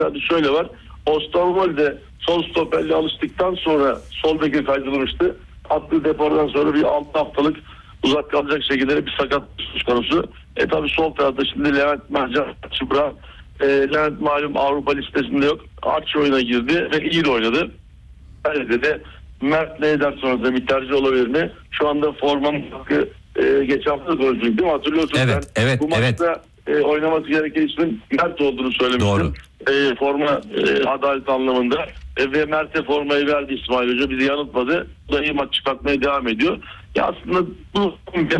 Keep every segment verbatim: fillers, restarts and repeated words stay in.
Yani şöyle var. Osterwolde sol stoperle alıştıktan sonra sol beke kaydırılmıştı. Attığı depardan sonra bir altı haftalık uzak kalacak şekilde bir sakat söz konusu. E tabi sol tarafta şimdi Levent Mercan Çıbra. E, Levent malum Avrupa listesinde yok. Arç oyuna girdi ve iyi de oynadı. Öyle de Mert Neyder sonrasında bir tercih olabilir mi? Şu anda formanın hakkı e, geçen hafta golcüydü değil mi? Hatırlıyorsunuz. Evet, evet, bu evet. maçta e, oynaması gereken ismin Mert olduğunu söylemiştim. Doğru. E, forma e, adalet anlamında. E, ve Mert'e formayı verdi İsmail Hoca. Bizi yanıltmadı. Bu da iyi maç çıkartmaya devam ediyor. Ya aslında bu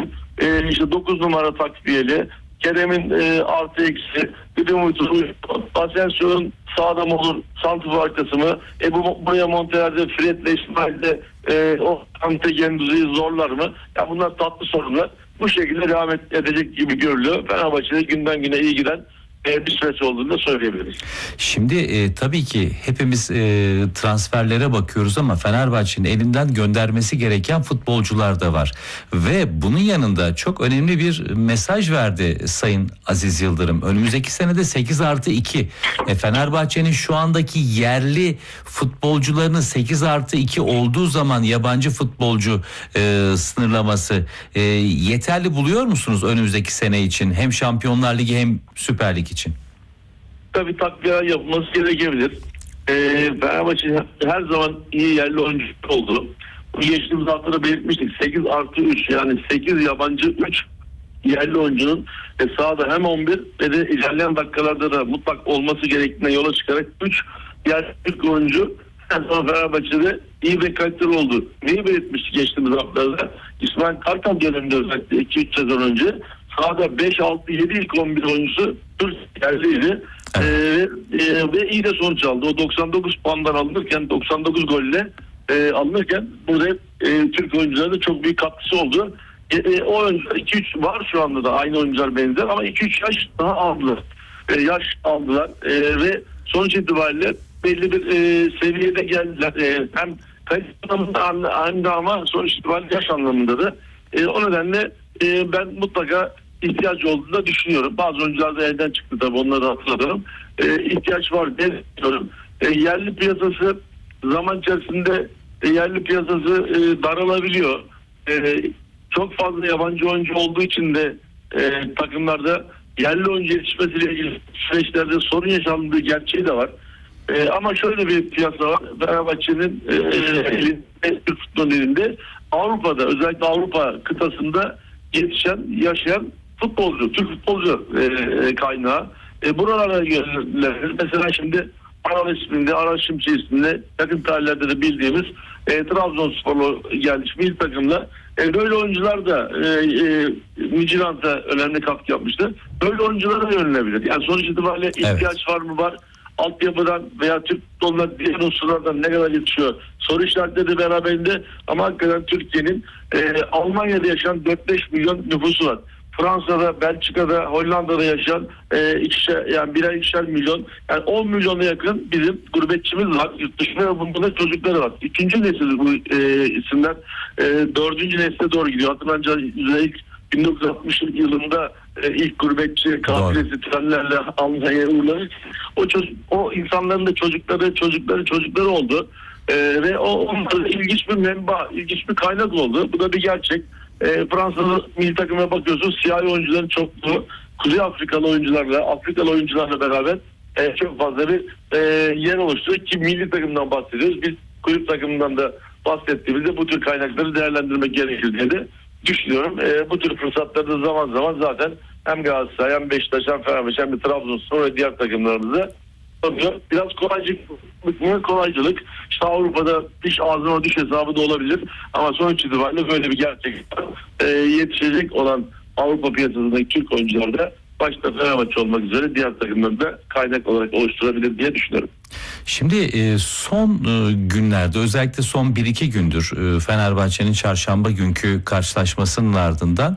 e, işte dokuz numara takviyeli Kerem'in e, artı eksi bir de Umut'un Asensio'nun sağda mı olur santrfor arkası mı? E bu buraya Monterrey'de Fred'le İsmail'de e, o Ante Genduzi'yi zorlar mı? Ya bunlar tatlı sorunlar. Bu şekilde devam edecek gibi görülüyor. Fenerbahçe'de günden güne iyi giden e, bir süreç olduğunu da söyleyebiliriz. Şimdi e, tabii ki hepimiz e, transferlere bakıyoruz ama Fenerbahçe'nin elinden göndermesi gereken futbolcular da var. Ve bunun yanında çok önemli bir mesaj verdi Sayın Aziz Yıldırım. Önümüzdeki senede sekiz artı iki. E, Fenerbahçe'nin şu andaki yerli futbolcularının sekiz artı iki olduğu zaman yabancı futbolcu e, sınırlaması e, yeterli buluyor musunuz önümüzdeki sene için? Hem Şampiyonlar Ligi hem Süper Lig için? Tabii takviye yapılması gerekebilir. Ee, Fenerbahçe her zaman iyi yerli oyuncu oldu. Geçtiğimiz haftada belirtmiştik. sekiz artı üç yani sekiz yabancı üç yerli oyuncunun e, sahada hem on bir ve de ilerleyen dakikalarda da mutlak olması gerektiğine yola çıkarak üç yerli Türk oyuncu en son Fenerbahçe'de iyi ve kaliteli oldu. Neyi belirtmiştik geçtiğimiz haftalarda? İsmail Kartal döneminde özellikle iki üç sezon önce sahada beş altı yedi ilk on bir oyuncusu Türk yerliydi. Evet. Ee, e, ve iyi de sonuç aldı. O doksan dokuz puandan alınırken doksan dokuz golle e, alınırken burada e, Türk oyunculara da çok büyük katkısı oldu. E, e, o oyuncular iki üç var şu anda da aynı oyuncular benzer ama iki üç yaş daha aldılar. E, yaş aldılar e, ve sonuç itibariyle belli bir e, seviyede geldiler. E, hem kalite anlamında hem de ama sonuç itibariyle yaş anlamında da. E, o nedenle e, ben mutlaka ihtiyaç olduğunu da düşünüyorum. Bazı oyuncular da elden çıktı tabii, onları da hatırlatalım. E, ihtiyaç var diye düşünüyorum. E, yerli piyasası zaman içerisinde e, yerli piyasası e, daralabiliyor. E, çok fazla yabancı oyuncu olduğu için de e, takımlarda yerli oyuncu yetişmesiyle ilgili süreçlerde sorun yaşandığı gerçeği de var. E, ama şöyle bir piyasa var. Fenerbahçe'nin e, elinde, Türk futbolunun elinde Avrupa'da, özellikle Avrupa kıtasında yetişen, yaşayan futbolcu, Türk futbolcu e, kaynağı. E, buralara yönlenir. Mesela şimdi Aral isminde, Aral Şimşek isminde yakın tarihlerde de bildiğimiz e, Trabzonsporlu gelmiş milli takımla. E, böyle oyuncular da e, e, Midtjylland'a önemli katkı yapmıştı. Böyle oyunculara yönelebilir. Yani sonuç itibariyle ihtiyaç evet. var mı var? Altyapıdan veya Türk futbolundan diğer unsurlardan ne kadar yetişiyor? Soru işaretleri de beraberinde ama hakikaten Türkiye'nin e, Almanya'da yaşayan dört beş milyon nüfusu var. Fransa'da, Belçika'da, Hollanda'da yaşayan e, ikişer, yani birer ikişer milyon, yani on milyona yakın bizim gurbetçimiz var. Yurt dışında ve bunda da çocukları var. İkinci nesil bu e, isimler e, dördüncü nesle doğru gidiyor. Hatırlanca ilk bin dokuz yüz altmış yılında e, ilk gurbetçi kafilesi trenlerle Almanya'ya uğurlanır. O çocuk, o insanların da çocukları, çocukları, çocukları oldu. E, ve o onlara ilginç bir menba, ilginç bir kaynak oldu. Bu da bir gerçek. E, Fransa'da milli takımına bakıyorsunuz, siyahi oyuncuların çokluğu, Kuzey Afrikalı oyuncularla, Afrikalı oyuncularla beraber e, çok fazla bir e, yer oluşturuyor ki milli takımdan bahsediyoruz. Biz kulüp takımından da bahsettiğimizde bu tür kaynakları değerlendirmek gerekir diye de düşünüyorum. E, bu tür fırsatları da zaman zaman zaten hem Galatasaray hem Beşiktaş hem Fenerbahçe hem de Trabzonspor ve diğer takımlarımızda oluyor. Biraz kolaycılık, kolaycılık. İşte Avrupa'da diş ağzına düş hesabı da olabilir. Ama sonuç itibariyle böyle bir gerçek var. E, yetişecek olan Avrupa piyasasındaki Türk oyuncular da başta Fenerbahçe olmak üzere diğer takımlarda kaynak olarak oluşturabilir diye düşünüyorum. Şimdi son günlerde, özellikle son bir iki gündür Fenerbahçe'nin çarşamba günkü karşılaşmasının ardından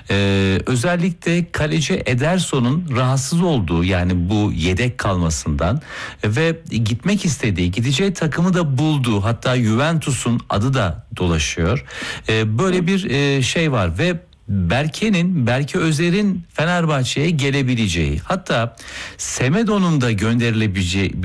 özellikle kaleci Ederson'un rahatsız olduğu, yani bu yedek kalmasından ve gitmek istediği, gideceği takımı da bulduğu, hatta Juventus'un adı da dolaşıyor. Böyle bir şey var ve Berke'nin, Berke Özer'in Fenerbahçe'ye gelebileceği, hatta Semedo'nun da gönderilebileceği